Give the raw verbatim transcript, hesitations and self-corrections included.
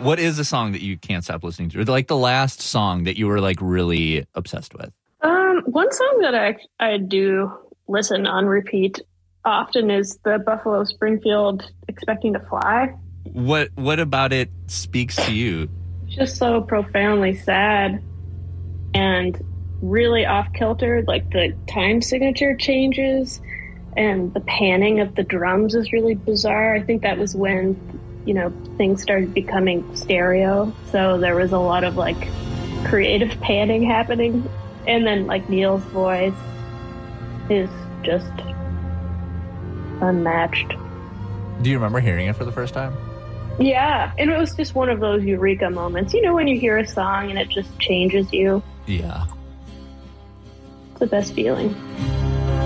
What is a song that you can't stop listening to? Or like the last song that you were like really obsessed with? Um, one song that I I do listen on repeat often is the Buffalo Springfield "Expecting to Fly." What What about it speaks to you? It's just so profoundly sad and really off kilter. Like the time signature changes, and the panning of the drums is really bizarre. I think that was when, you know, things started becoming stereo. So there was a lot of like creative panning happening. And then like Neil's voice is just unmatched. Do you remember hearing it for the first time? Yeah. And it was just one of those eureka moments. You know, when you hear a song and it just changes you. Yeah. It's the best feeling.